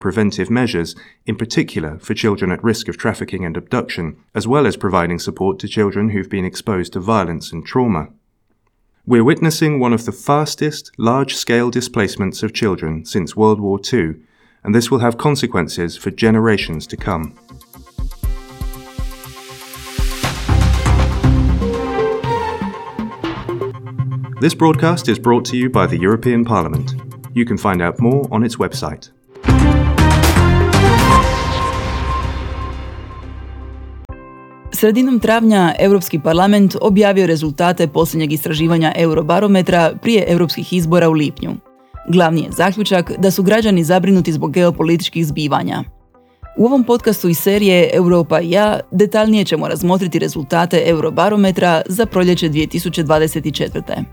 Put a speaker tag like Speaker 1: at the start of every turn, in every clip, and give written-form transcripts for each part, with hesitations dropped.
Speaker 1: preventive measures, in particular for children at risk of trafficking and abduction, as well as providing support to children who've been exposed to violence and trauma. We're witnessing one of the fastest, large-scale displacements of children since World War II, and this will have consequences for generations to come. This broadcast is brought to you by the European Parliament. You can find out more on its website.
Speaker 2: Sredinom travnja Europski parlament objavio rezultate posljednjeg istraživanja Eurobarometra prije europskih izbora u lipnju. Glavni je zaključak da su građani zabrinuti zbog geopolitičkih zbivanja. U ovom podcastu iz serije Europa i ja detaljnije ćemo razmotriti rezultate Eurobarometra za proljeće 2024.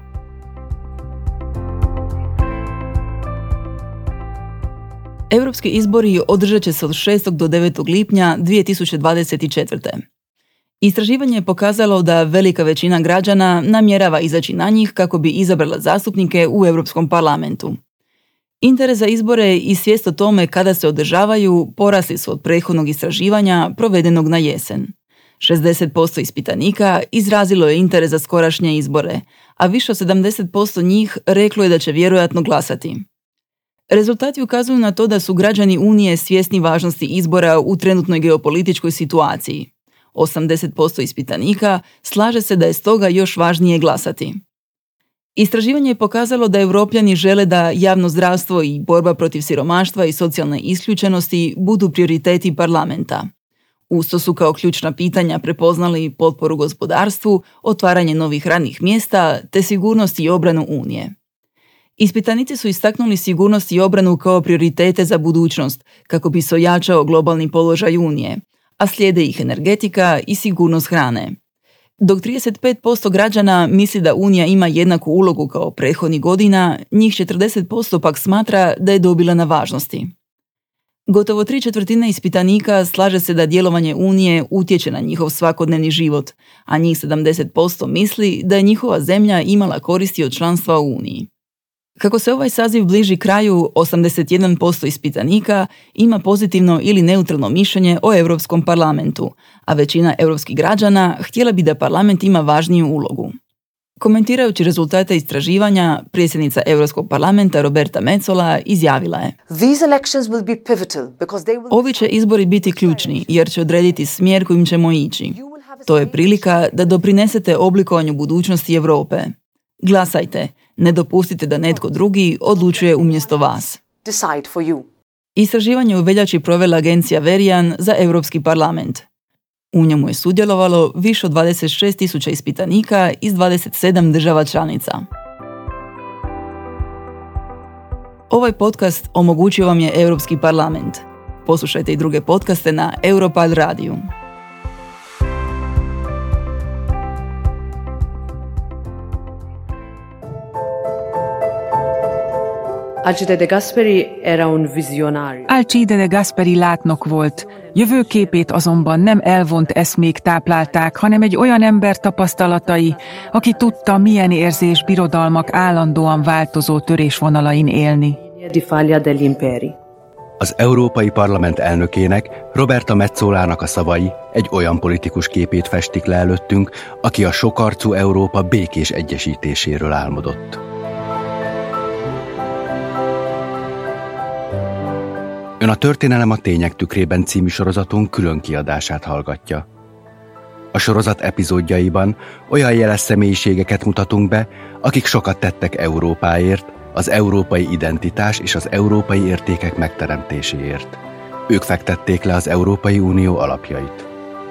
Speaker 2: Europski izbori održat će se od 6. do 9. lipnja 2024. Istraživanje je pokazalo da velika većina građana namjerava izaći na njih kako bi izabrala zastupnike u Europskom parlamentu. Interes za izbore i svijest o tome kada se održavaju porasli su od prethodnog istraživanja provedenog na jesen. 60% ispitanika izrazilo je interes za skorašnje izbore, a više od 70% njih reklo je da će vjerojatno glasati. Rezultati ukazuju na to da su građani Unije svjesni važnosti izbora u trenutnoj geopolitičkoj situaciji. 80% ispitanika slaže se da je stoga još važnije glasati. Istraživanje je pokazalo da Europljani žele da javno zdravstvo i borba protiv siromaštva i socijalne isključenosti budu prioriteti parlamenta. Usto su kao ključna pitanja prepoznali potporu gospodarstvu, otvaranje novih radnih mjesta te sigurnost i obranu Unije. Ispitanici su istaknuli sigurnost i obranu kao prioritete za budućnost kako bi se ojačao globalni položaj Unije, a slijede ih energetika i sigurnost hrane. Dok 35% građana misli da Unija ima jednaku ulogu kao prethodnih godina, njih 40% pak smatra da je dobila na važnosti. Gotovo 3/4 ispitanika slaže se da djelovanje Unije utječe na njihov svakodnevni život, a njih 70% misli da je njihova zemlja imala koristi od članstva u Uniji. Kako se ovaj saziv bliži kraju, 81% ispitanika ima pozitivno ili neutralno mišljenje o Europskom parlamentu, a većina europskih građana htjela bi da parlament ima važniju ulogu. Komentirajući rezultate istraživanja, predsjednica Europskog parlamenta Roberta Metsola izjavila je: Ovi će izbori biti ključni jer će odrediti smjer kojim ćemo ići. To je prilika da doprinesete oblikovanju budućnosti Europe. Glasajte, ne dopustite da netko drugi odlučuje umjesto vas. Istraživanje u veljači provela agencija Verian za Europski parlament. U njemu je sudjelovalo više od 26.000 ispitanika iz 27 država članica. Ovaj podcast omogućio vam je Europski parlament. Poslušajte i druge podcaste na Europal radiju.
Speaker 3: Alcide de Gasperi era un visionario.
Speaker 4: Alcide de Gasperi látnok volt. Jövőképét azonban nem elvont eszmék táplálták, hanem egy olyan ember tapasztalatai, aki tudta, milyen érzés birodalmak állandóan változó törésvonalain élni.
Speaker 3: Di faglia degli imperi.
Speaker 5: Az Európai Parlament elnökének, Roberta Metsolának a szavai egy olyan politikus képét festik le előttünk, aki a sokarcú Európa békés egyesítéséről álmodott. Ön a Történelem a tények tükrében című sorozatunk külön kiadását hallgatja. A sorozat epizódjaiban olyan jeles személyiségeket mutatunk be, akik sokat tettek Európáért, az európai identitás és az európai értékek megteremtéséért. Ők fektették le az Európai Unió alapjait.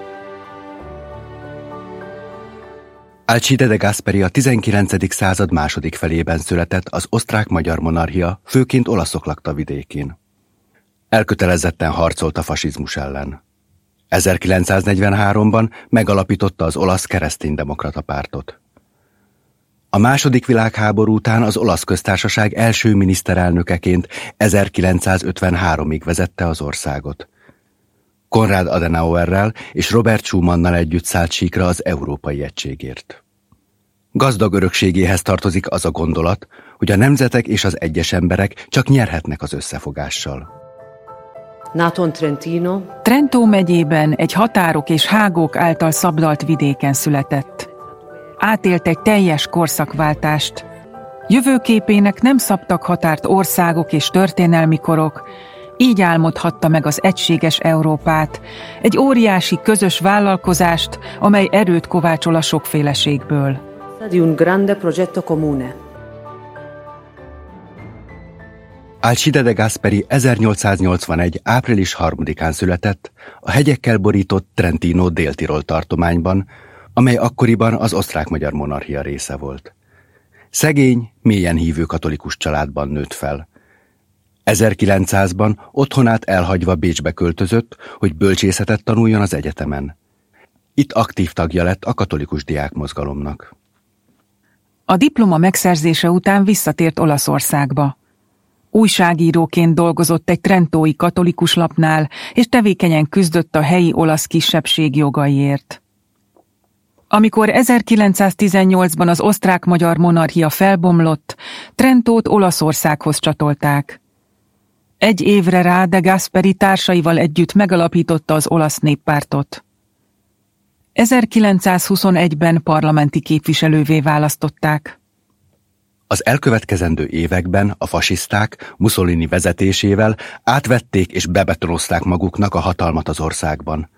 Speaker 5: Alcide de Gasperi a 19. század második felében született az osztrák-magyar monarchia, főként olaszok lakta vidékén. Elkötelezetten harcolt a fasizmus ellen. 1943-ban megalapította az olasz kereszténydemokrata pártot. A második világháború után az olasz köztársaság első miniszterelnökeként 1953-ig vezette az országot. Konrad Adenauerrel és Robert Schumannal együtt szállt síkra az európai egységért. Gazdag örökségéhez tartozik az a gondolat, hogy a nemzetek és az egyes emberek csak nyerhetnek az összefogással.
Speaker 3: nato in Trentino.
Speaker 4: Trentó megyében egy határok és hágók által szabdalt vidéken született. Átélt egy teljes korszakváltást. Jövőképének nem szabtak határt országok és történelmi korok, így álmodhatta meg az egységes Európát, egy óriási közös vállalkozást, amely erőt kovácsol a sokféleségből.
Speaker 3: Di un grande progetto comune.
Speaker 5: Alcide de Gasperi 1881. április 3-án született a hegyekkel borított Trentino Dél-Tirol tartományban, amely akkoriban az osztrák-magyar monarchia része volt. Szegény, mélyen hívő katolikus családban nőtt fel. 1900-ban otthonát elhagyva Bécsbe költözött, hogy bölcsészetet tanuljon az egyetemen. Itt aktív tagja lett a katolikus diákmozgalomnak.
Speaker 4: A diploma megszerzése után visszatért Olaszországba. Újságíróként dolgozott egy trentói katolikus lapnál, és tevékenyen küzdött a helyi olasz kisebbség jogaiért. Amikor 1918-ban az osztrák-magyar monarchia felbomlott, Trentót Olaszországhoz csatolták. Egy évre rá de Gasperi társaival együtt megalapította az olasz néppártot. 1921-ben parlamenti képviselővé választották.
Speaker 5: Az elkövetkezendő években a fasiszták Mussolini vezetésével átvették és bebetonozták maguknak a hatalmat az országban.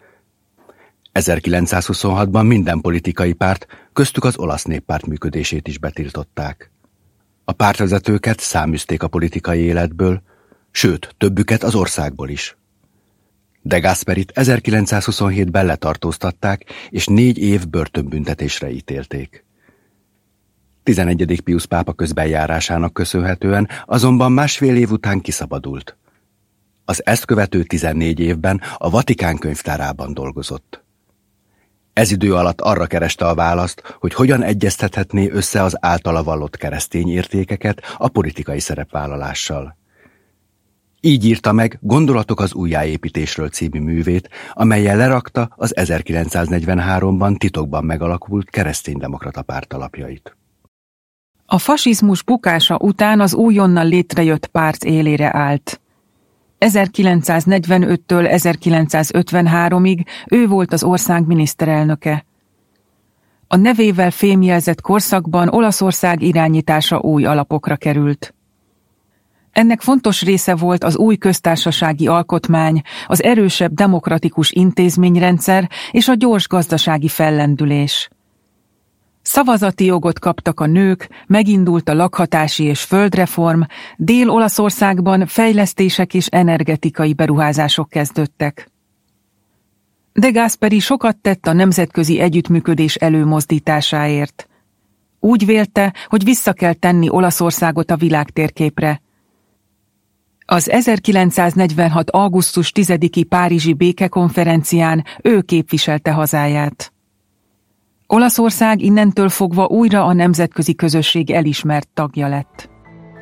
Speaker 5: 1926-ban minden politikai párt, köztük az olasz néppárt működését is betiltották. A pártvezetőket száműzték a politikai életből, sőt, többüket az országból is. De Gasperit 1927-ben letartóztatták, és 4 év börtönbüntetésre ítélték. 11. Piusz pápa közbenjárásának köszönhetően azonban másfél év után kiszabadult. Az ezt követő 14 évben a Vatikán könyvtárában dolgozott. Ez idő alatt arra kereste a választ, hogy hogyan egyeztethetné össze az általa vallott keresztény értékeket a politikai szerepvállalással. Így írta meg Gondolatok az újjáépítésről című művét, amellyel lerakta az 1943-ban titokban megalakult kereszténydemokrata párt alapjait.
Speaker 4: A fasizmus bukása után az újonnan létrejött párt élére állt. 1945-től 1953-ig ő volt az ország miniszterelnöke. A nevével fémjelzett korszakban Olaszország irányítása új alapokra került. Ennek fontos része volt az új köztársasági alkotmány, az erősebb demokratikus intézményrendszer és a gyors gazdasági fellendülés. Szavazati jogot kaptak a nők, megindult a lakhatási és földreform, Dél-Olaszországban fejlesztések és energetikai beruházások kezdődtek. De Gasperi sokat tett a nemzetközi együttműködés előmozdításáért. Úgy vélte, hogy vissza kell tenni Olaszországot a világtérképre. Az 1946. augusztus 10-i párizsi békekonferencián ő képviselte hazáját. Olaszország innentől fogva újra a nemzetközi közösség elismert tagja lett.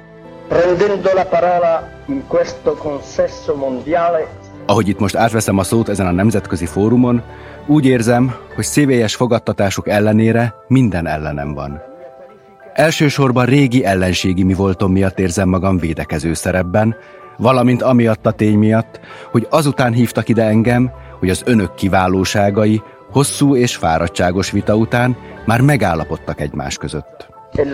Speaker 5: Ahogy itt most átveszem a szót ezen a nemzetközi fórumon, úgy érzem, hogy szívélyes fogadtatásuk ellenére minden ellenem van. Elsősorban régi ellenségi mi voltom miatt érzem magam védekező szerepben, valamint amiatt a tény miatt, hogy azután hívtak ide engem, hogy az önök kiválóságai hosszú és fáradtságos vita után már megállapodtak egymás között.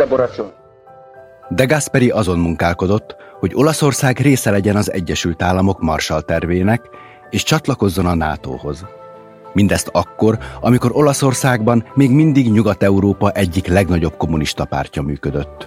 Speaker 5: De Gasperi azon munkálkodott, hogy Olaszország része legyen az Egyesült Államok Marshall tervének, és csatlakozzon a NATO-hoz. Mindezt akkor, amikor Olaszországban még mindig Nyugat-Európa egyik legnagyobb kommunista pártja működött.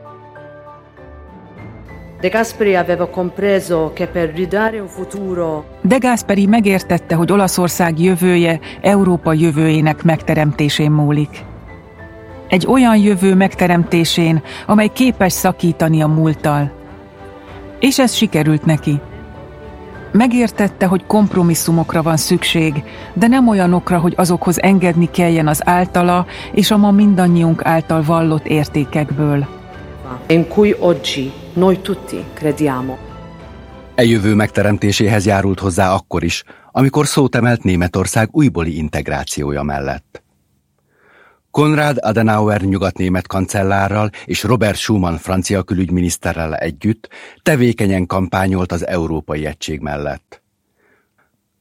Speaker 4: De Gasperi megértette, hogy Olaszország jövője Európa jövőjének megteremtésén múlik. Egy olyan jövő megteremtésén, amely képes szakítani a múlttal. És ez sikerült neki. Megértette, hogy kompromisszumokra van szükség, de nem olyanokra, hogy azokhoz engedni kelljen az általa és a ma mindannyiunk által vallott értékekből.
Speaker 3: In cui oggi noi tutti crediamo.
Speaker 5: E jövő megteremtéséhez járult hozzá akkor is, amikor szót emelt Németország újbóli integrációja mellett. Konrad Adenauer nyugatnémet kancellárral és Robert Schuman francia külügyminiszterrel együtt tevékenyen kampányolt az európai egység mellett.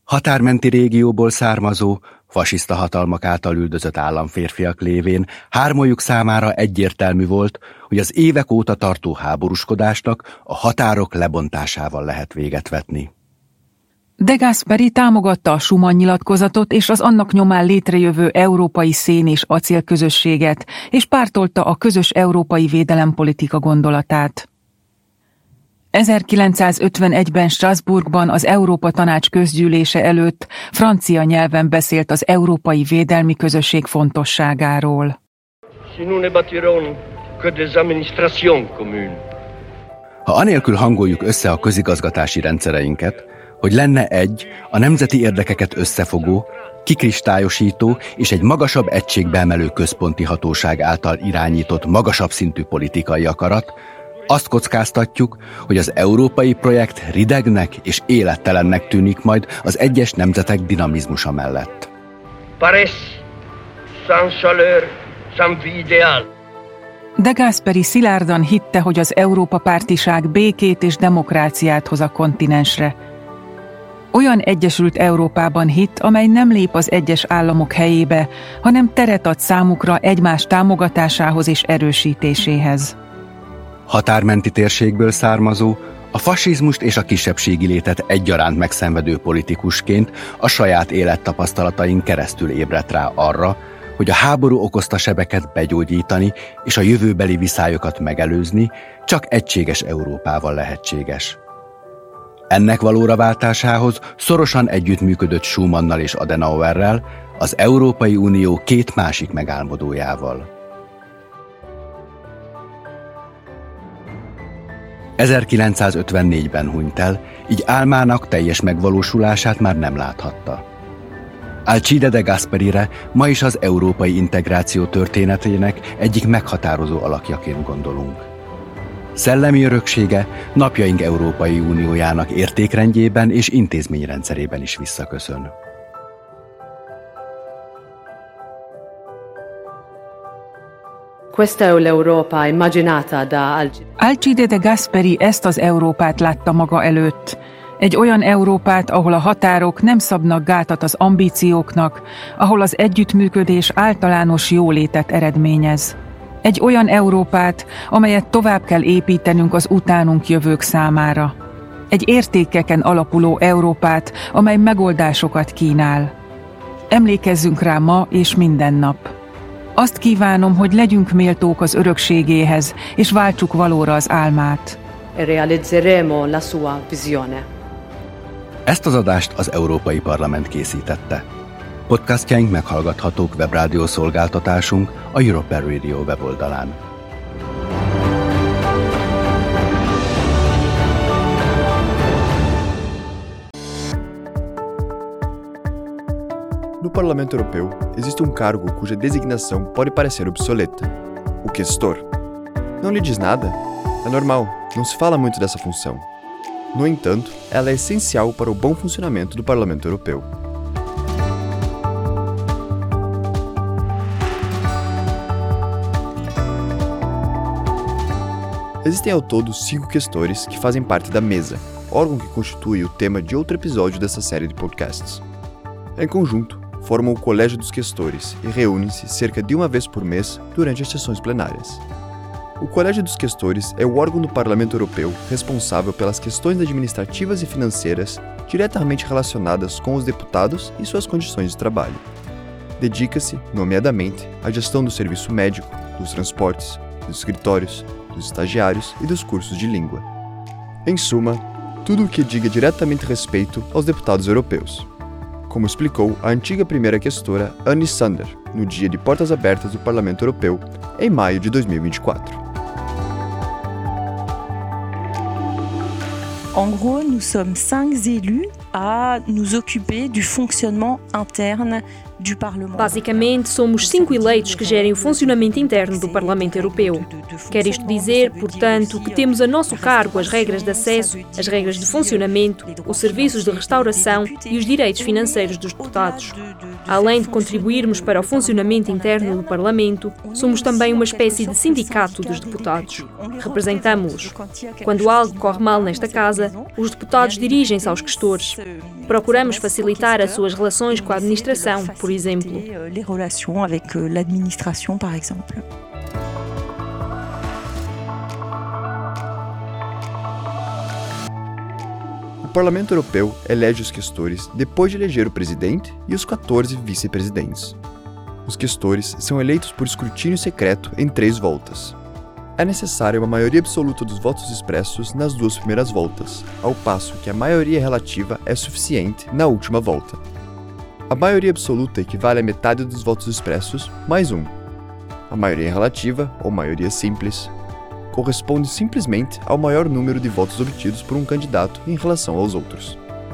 Speaker 5: Határmenti régióból származó, fasiszta hatalmak által üldözött államférfiak lévén hármójuk számára egyértelmű volt, hogy az évek óta tartó háborúskodásnak a határok lebontásával lehet véget vetni.
Speaker 4: De Gasperi támogatta a Schuman nyilatkozatot és az annak nyomán létrejövő európai szén- és acélközösséget, és pártolta a közös európai védelempolitika gondolatát. 1951-ben Strasbourgban az Európa Tanács közgyűlése előtt francia nyelven beszélt az Európai Védelmi Közösség fontosságáról.
Speaker 5: Ha anélkül hangoljuk össze a közigazgatási rendszereinket, hogy lenne egy, a nemzeti érdekeket összefogó, kikristályosító és egy magasabb egységbe emelő központi hatóság által irányított magasabb szintű politikai akarat, azt kockáztatjuk, hogy az európai projekt ridegnek és élettelennek tűnik majd az egyes nemzetek dinamizmusa mellett.
Speaker 4: De Gasperi szilárdan hitte, hogy az Európa pártiság békét és demokráciát hoz a kontinensre. Olyan egyesült Európában hitt, amely nem lép az egyes államok helyébe, hanem teret ad számukra egymás támogatásához és erősítéséhez.
Speaker 5: Határmenti térségből származó, a fasizmust és a kisebbségi létet egyaránt megszenvedő politikusként a saját élettapasztalatain keresztül ébredt rá arra, hogy a háború okozta sebeket begyógyítani és a jövőbeli viszályokat megelőzni csak egységes Európával lehetséges. Ennek valóra váltásához szorosan együttműködött Schumannal és Adenauerrel, az Európai Unió két másik megálmodójával. 1954-ben hunyt el, így álmának teljes megvalósulását már nem láthatta. Alcide de Gasperire ma is az európai integráció történetének egyik meghatározó alakjaként gondolunk. Szellemi öröksége napjaink Európai Uniójának értékrendjében és intézményrendszerében is visszaköszön.
Speaker 3: Questa è l'Europa immaginata da
Speaker 4: Alcide de Gasperi ezt az Európát látta maga előtt. Egy olyan Európát, ahol a határok nem szabnak gátat az ambícióknak, ahol az együttműködés általános jólétet eredményez. Egy olyan Európát, amelyet tovább kell építenünk az utánunk jövők számára. Egy értékeken alapuló Európát, amely megoldásokat kínál. Emlékezzünk rá ma és minden nap. Azt kívánom, hogy legyünk méltók az örökségéhez, és váltsuk valóra az álmát.
Speaker 3: e realizzeremo la sua visione.
Speaker 5: Ezt az adást az Európai Parlament készítette. Podcastjaink meghallgathatók webrádió szolgáltatásunk a Europe Radio weboldalán.
Speaker 6: No Parlamento Europeu, existe cargo cuja designação pode parecer obsoleta: o questor. Não lhe diz nada? É normal, não se fala muito dessa função. No entanto, ela é essencial para o bom funcionamento do Parlamento Europeu. Existem ao todo 5 questores que fazem parte da mesa, órgão que constitui o tema de outro episódio dessa série de podcasts. Em conjunto, formam o Colégio dos Questores e reúnem-se cerca de uma vez por mês durante as sessões plenárias. O Colégio dos Questores é o órgão do Parlamento Europeu responsável pelas questões administrativas e financeiras diretamente relacionadas com os deputados e suas condições de trabalho. Dedica-se, nomeadamente, à gestão do serviço médico, dos transportes, dos escritórios, dos estagiários e dos cursos de língua. Em suma, tudo o que diga diretamente respeito aos deputados europeus. Como explicou a antiga primeira questora Anne Sander, no dia de portas abertas do Parlamento Europeu, em maio de 2024.
Speaker 7: En gros, nous sommes 5 élus à nous occuper du fonctionnement interne Basicamente, somos 5 eleitos que gerem o funcionamento interno do Parlamento Europeu. Quer isto dizer, portanto, que temos a nosso cargo as regras de acesso, as regras de funcionamento, os serviços de restauração e os direitos financeiros dos deputados. Além de contribuirmos para o funcionamento interno do Parlamento, somos também uma espécie de sindicato dos deputados. Representamos-os. Quando algo corre mal nesta casa, os deputados dirigem-se aos questores. Procuramos facilitar as suas relações com a administração, por exemplo.
Speaker 6: O Parlamento Europeu elege os questores depois de eleger o presidente e os 14 vice-presidentes. Os questores são eleitos por escrutínio secreto em 3 voltas. É necessária uma maioria absoluta dos votos expressos nas 2 primeiras voltas, ao passo que a maioria relativa é suficiente na última volta. A maioria absoluta equivale à metade dos votos expressos mais 1. A maioria relativa, ou maioria simples, corresponde simplesmente ao maior número de votos obtidos por um candidato em relação aos outros.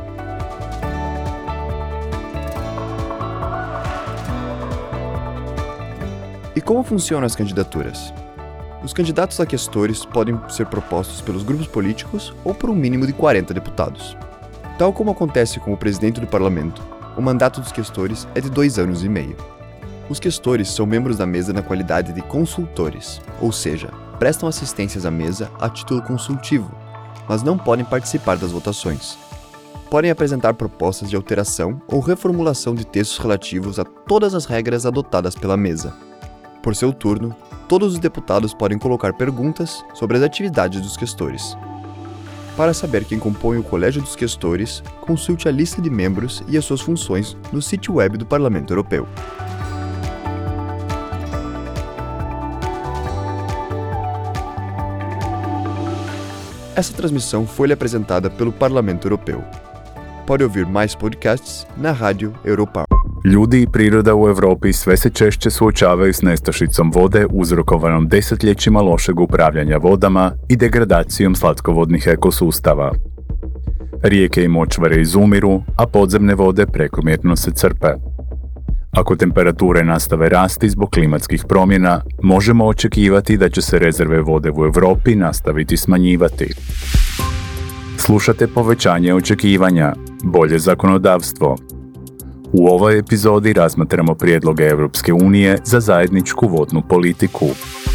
Speaker 6: E como funcionam as candidaturas? Os candidatos a questores podem ser propostos pelos grupos políticos ou por um mínimo de 40 deputados. Tal como acontece com o presidente do parlamento, o mandato dos questores é de 2 anos e meio. Os questores são membros da mesa na qualidade de consultores, ou seja, prestam assistências à mesa a título consultivo, mas não podem participar das votações. Podem apresentar propostas de alteração ou reformulação de textos relativos a todas as regras adotadas pela mesa. Por seu turno, todos os deputados podem colocar perguntas sobre as atividades dos questores. Para saber quem compõe o Colégio dos Questores, consulte a lista de membros e as suas funções no sítio web do Parlamento Europeu. Essa transmissão foi-lhe apresentada pelo Parlamento Europeu. Pode ouvir mais podcasts na Rádio Europa.
Speaker 8: Ljudi i priroda u Europi sve se češće suočavaju s nestašicom vode uzrokovanom desetljećima lošeg upravljanja vodama i degradacijom slatkovodnih ekosustava. Rijeke i močvare izumiru, a podzemne vode prekomjerno se crpe. Ako temperature nastave rasti zbog klimatskih promjena, možemo očekivati da će se rezerve vode u Europi nastaviti smanjivati. Slušate povećanje očekivanja, bolje zakonodavstvo. U ovoj epizodi razmatramo prijedloge Europske unije za zajedničku vodnu politiku.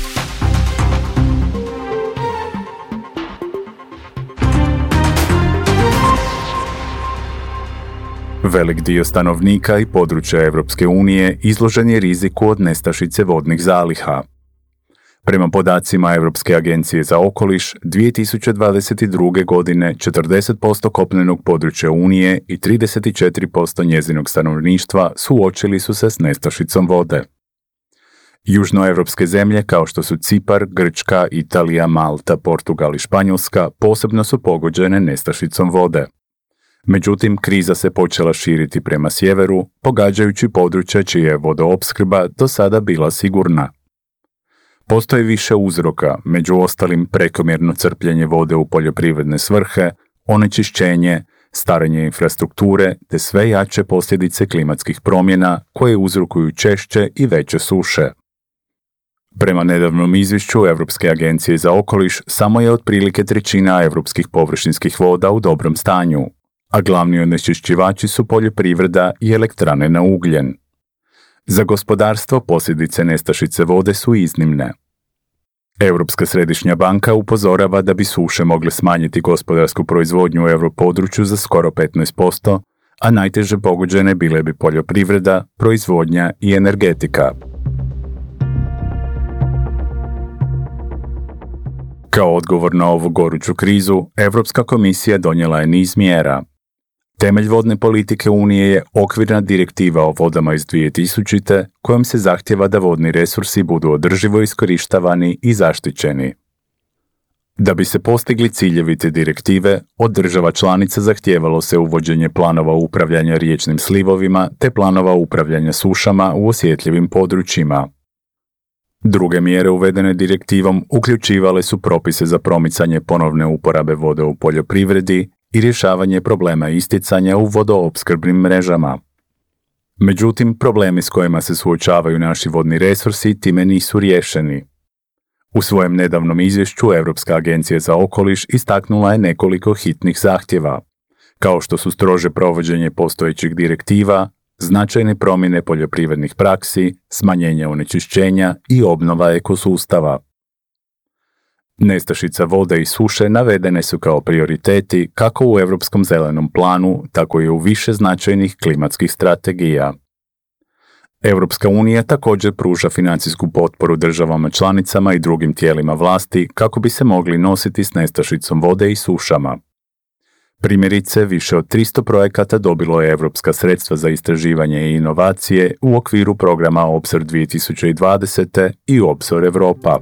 Speaker 8: Velik dio stanovnika i područja Europske unije izložen je riziku od nestašice vodnih zaliha. Prema podacima Europske agencije za okoliš, 2022. godine 40% kopnenog područja Unije i 34% njezinog stanovništva suočili su se s nestašicom vode. Južnoevropske zemlje kao što su Cipar, Grčka, Italija, Malta, Portugal i Španjolska posebno su pogođene nestašicom vode. Međutim, kriza se počela širiti prema sjeveru, pogađajući područja čija je vodoopskrba do sada bila sigurna. Postoji više uzroka, među ostalim prekomjerno crpljenje vode u poljoprivredne svrhe, onečišćenje, starenje infrastrukture te sve jače posljedice klimatskih promjena koje uzrokuju češće i veće suše. Prema nedavnom izvješću Europske agencije za okoliš, samo je otprilike 1/3 europskih površinskih voda u dobrom stanju, a glavni onečišćivači su poljoprivreda i elektrane na ugljen. Za gospodarstvo posljedice nestašice vode su iznimne. Europska središnja banka upozorava da bi suše mogle smanjiti gospodarsku proizvodnju u europodručju za skoro 15%, a najteže pogođene bile bi poljoprivreda, proizvodnja i energetika. Kao odgovor na ovu goruću krizu, Europska komisija donijela je niz mjera. Temelj vodne politike Unije je okvirna direktiva o vodama iz 2000. kojom se zahtijeva da vodni resursi budu održivo iskorištavani i zaštićeni. Da bi se postigli ciljevi te direktive, od država članica zahtijevalo se uvođenje planova upravljanja riječnim slivovima te planova upravljanja sušama u osjetljivim područjima. Druge mjere uvedene direktivom uključivale su propise za promicanje ponovne uporabe vode u poljoprivredi i rješavanje problema isticanja u vodoopskrbnim mrežama. Međutim, problemi s kojima se suočavaju naši vodni resursi time nisu riješeni. U svojem nedavnom izvješću Europska agencija za okoliš istaknula je nekoliko hitnih zahtjeva, kao što su strože provođenje postojećih direktiva, značajne promjene poljoprivrednih praksi, smanjenje onečišćenja i obnova ekosustava. Nestašica vode i suše navedene su kao prioriteti kako u Europskom zelenom planu, tako i u više značajnih klimatskih strategija. Europska unija također pruža financijsku potporu državama članicama i drugim tijelima vlasti kako bi se mogli nositi s nestašicom vode i sušama. Primjerice, više od 300 projekata dobilo je europska sredstva za istraživanje i inovacije u okviru programa Obzor 2020. i Obzor Europa.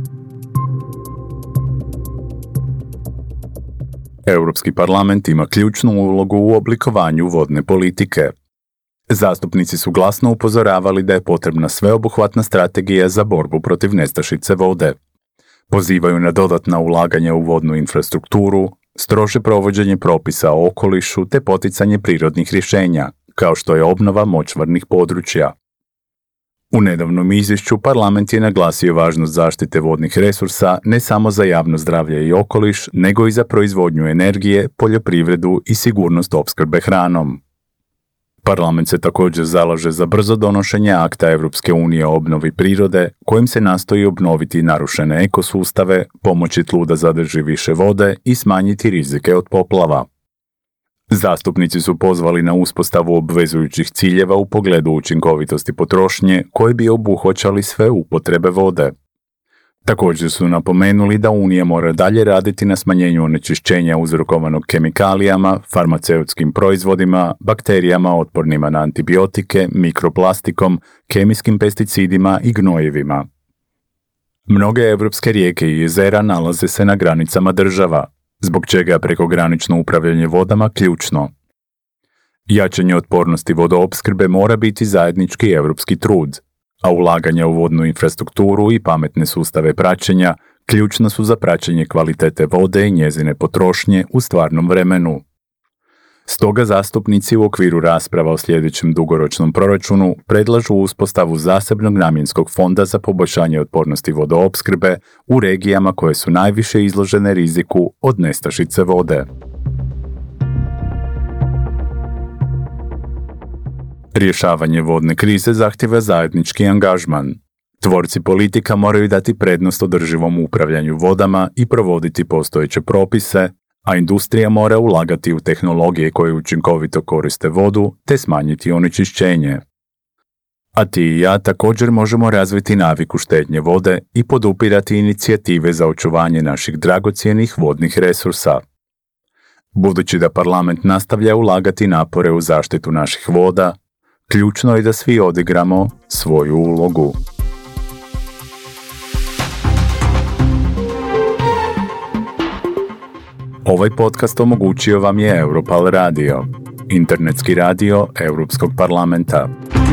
Speaker 8: Europski parlament ima ključnu ulogu u oblikovanju vodne politike. Zastupnici su glasno upozoravali da je potrebna sveobuhvatna strategija za borbu protiv nestašice vode. Pozivaju na dodatna ulaganja u vodnu infrastrukturu, strože provođenje propisa o okolišu te poticanje prirodnih rješenja, kao što je obnova močvarnih područja. U nedavnom izvješću parlament je naglasio važnost zaštite vodnih resursa ne samo za javno zdravlje i okoliš, nego i za proizvodnju energije, poljoprivredu i sigurnost opskrbe hranom. Parlament se također zalaže za brzo donošenje akta Europske unije o obnovi prirode, kojim se nastoji obnoviti narušene ekosustave, pomoći tlu da zadrži više vode i smanjiti rizike od poplava. Zastupnici su pozvali na uspostavu obvezujućih ciljeva u pogledu učinkovitosti potrošnje koji bi obuhvaćali sve upotrebe vode. Također su napomenuli da Unija mora dalje raditi na smanjenju onečišćenja uzrokovanog kemikalijama, farmaceutskim proizvodima, bakterijama otpornima na antibiotike, mikroplastikom, kemijskim pesticidima i gnojivima. Mnoge europske rijeke i jezera nalaze se na granicama država, zbog čega je prekogranično upravljanje vodama ključno. Jačanje otpornosti vodoopskrbe mora biti zajednički europski trud, a ulaganja u vodnu infrastrukturu i pametne sustave praćenja ključna su za praćenje kvalitete vode i njezine potrošnje u stvarnom vremenu. Stoga zastupnici u okviru rasprava o sljedećem dugoročnom proračunu predlažu uspostavu zasebnog namjenskog fonda za poboljšanje otpornosti vodoopskrbe u regijama koje su najviše izložene riziku od nestašice vode. Rješavanje vodne krize zahtjeva zajednički angažman. Tvorci politika moraju dati prednost održivom upravljanju vodama i provoditi postojeće propise, a industrija mora ulagati u tehnologije koje učinkovito koriste vodu te smanjiti onečišćenje. A ti i ja također možemo razviti naviku štednje vode i podupirati inicijative za očuvanje naših dragocjenih vodnih resursa. Budući da parlament nastavlja ulagati napore u zaštitu naših voda, ključno je da svi odigramo svoju ulogu. Ovaj podcast omogućio vam je Europal Radio, internetski radio Europskog parlamenta.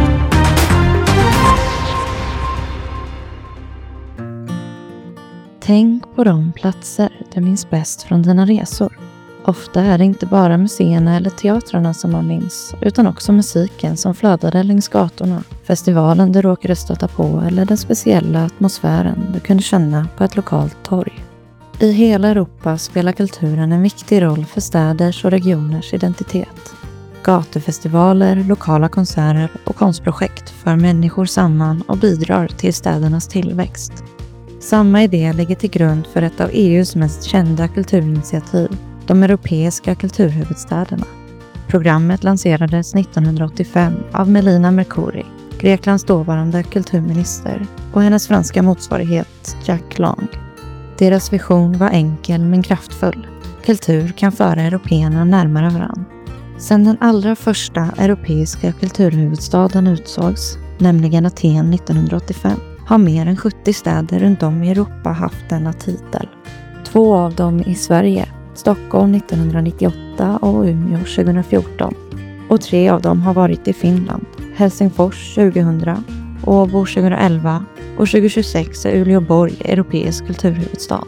Speaker 9: Tänk på de platser du minns bäst från dina resor. Ofta är det inte bara museerna eller teatrarna som man minns, utan också musiken som flödade längs gatorna, festivalen du råkade stöta på eller den speciella atmosfären du kunde känna på ett lokalt torg. I hela Europa spelar kulturen en viktig roll för städers och regioners identitet. Gatufestivaler, lokala konserter och konstprojekt för människor samman och bidrar till städernas tillväxt. Samma idé ligger till grund för ett av EUs mest kända kulturinitiativ, de europeiska kulturhuvudstäderna. Programmet lanserades 1985 av Melina Mercouri, Greklands dåvarande kulturminister, och hennes franska motsvarighet Jack Lang. Deras vision var enkel men kraftfull. Kultur kan föra européerna närmare varann. Sedan den allra första europeiska kulturhuvudstaden utsågs, nämligen Aten 1985, har mer än 70 städer runt om i Europa haft denna titel. 2 av dem i Sverige, Stockholm 1998 och Umeå 2014. Och 3 av dem har varit i Finland, Helsingfors 2000, Åbo 2011 och 2026 är Uleåborg europeisk kulturhuvudstad.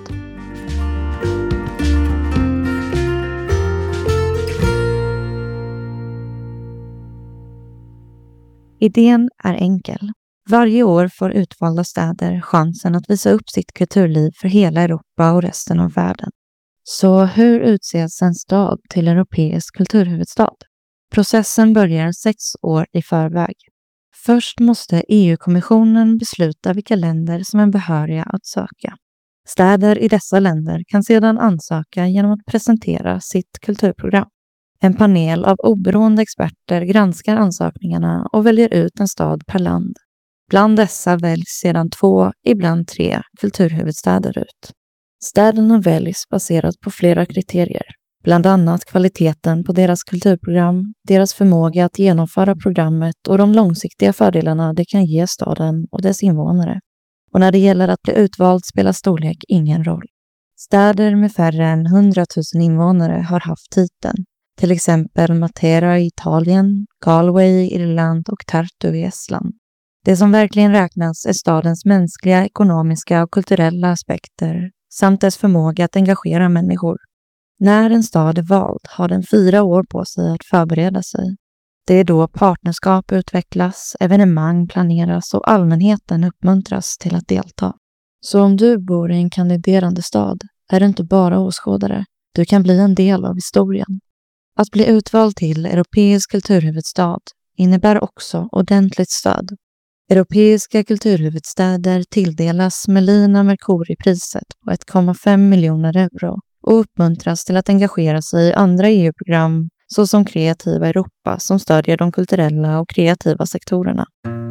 Speaker 9: Idén är enkel. Varje år får utvalda städer chansen att visa upp sitt kulturliv för hela Europa och resten av världen. Så hur utses en stad till europeisk kulturhuvudstad? Processen börjar 6 år i förväg. Först måste EU-kommissionen besluta vilka länder som är behöriga att söka. Städer i dessa länder kan sedan ansöka genom att presentera sitt kulturprogram. En panel av oberoende experter granskar ansökningarna och väljer ut en stad per land. Bland dessa väljs sedan 2, ibland 3 kulturhuvudstäder ut. Städerna väljs baserat på flera kriterier, bland annat kvaliteten på deras kulturprogram, deras förmåga att genomföra programmet och de långsiktiga fördelarna det kan ge staden och dess invånare. Och när det gäller att bli utvald spelar storlek ingen roll. Städer med färre än 100 000 invånare har haft titeln, till exempel Matera i Italien, Galway i Irland och Tartu i Estland. Det som verkligen räknas är stadens mänskliga, ekonomiska och kulturella aspekter samt dess förmåga att engagera människor. När en stad är vald har den 4 år på sig att förbereda sig. Det är då partnerskap utvecklas, evenemang planeras och allmänheten uppmuntras till att delta. Så om du bor i en kandiderande stad är du inte bara åskådare, du kan bli en del av historien. Att bli utvald till europeisk kulturhuvudstad innebär också ordentligt stöd. Europeiska kulturhuvudstäder tilldelas Melina Mercouri-priset på 1,5 miljoner euro och uppmuntras till att engagera sig i andra EU-program såsom Kreativa Europa som stödjer de kulturella och kreativa sektorerna.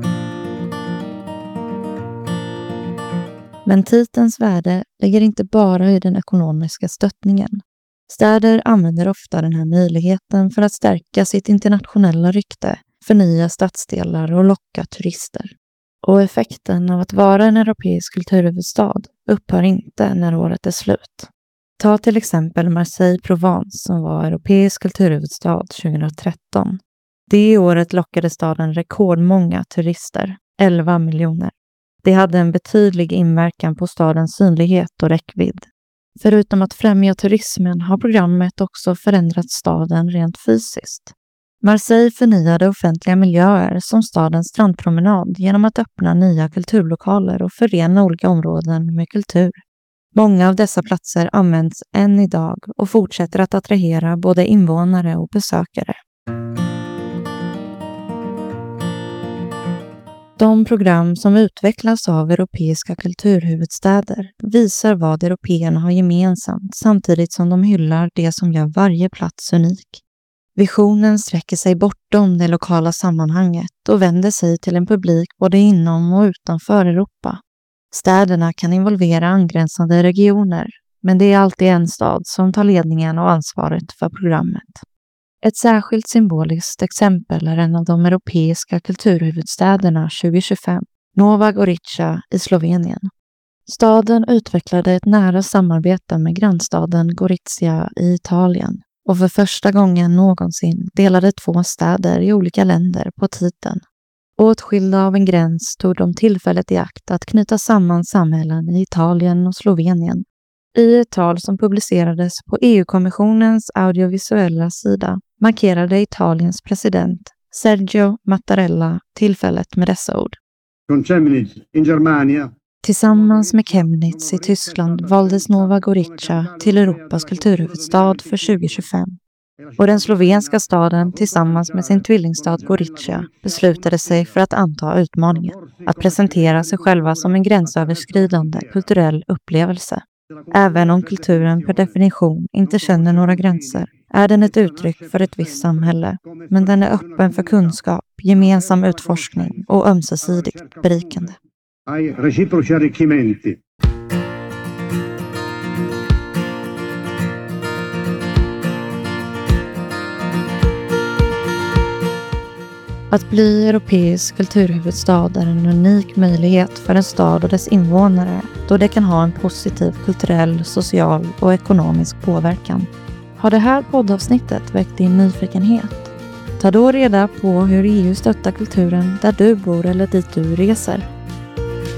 Speaker 9: Men titelns värde ligger inte bara i den ekonomiska stöttningen. Städer använder ofta den här möjligheten för att stärka sitt internationella rykte, förnya stadsdelar och locka turister. Och effekten av att vara en europeisk kulturhuvudstad upphör inte när året är slut. Ta till exempel Marseille-Provence som var europeisk kulturhuvudstad 2013. Det året lockade staden rekordmånga turister, 11 miljoner. Det hade en betydlig inverkan på stadens synlighet och räckvidd. Förutom att främja turismen har programmet också förändrat staden rent fysiskt. Marseille förnyade offentliga miljöer som stadens strandpromenad genom att öppna nya kulturlokaler och förena olika områden med kultur. Många av dessa platser används än idag och fortsätter att attrahera både invånare och besökare. De program som utvecklas av europeiska kulturhuvudstäder visar vad européerna har gemensamt samtidigt som de hyllar det som gör varje plats unik. Visionen sträcker sig bortom det lokala sammanhanget och vänder sig till en publik både inom och utanför Europa. Städerna kan involvera angränsande regioner, men det är alltid en stad som tar ledningen och ansvaret för programmet. Ett särskilt symboliskt exempel är en av de europeiska kulturhuvudstäderna 2025, Nova Gorica i Slovenien. Staden utvecklade ett nära samarbete med grannstaden Gorizia i Italien och för första gången någonsin delade 2 städer i olika länder på titeln. Åtskilda av en gräns tog de tillfället i akt att knyta samman samhällen i Italien och Slovenien. I ett tal som publicerades på EU-kommissionens audiovisuella sida markerade Italiens president Sergio Mattarella tillfället med dessa ord. Tillsammans med Chemnitz i Tyskland valdes Nova Gorica till Europas kulturhuvudstad för 2025. Och den slovenska staden tillsammans med sin tvillingstad Gorica beslutade sig för att anta utmaningen, att presentera sig själva som en gränsöverskridande kulturell upplevelse. Även om kulturen per definition inte känner några gränser är den ett uttryck för ett visst samhälle, men den är öppen för kunskap, gemensam utforskning och ömsesidigt berikande. Att bli europeisk kulturhuvudstad är en unik möjlighet för en stad och dess invånare då det kan ha en positiv kulturell, social och ekonomisk påverkan. Har det här poddavsnittet väckt din nyfikenhet? Ta då reda på hur EU stöttar kulturen där du bor eller dit du reser.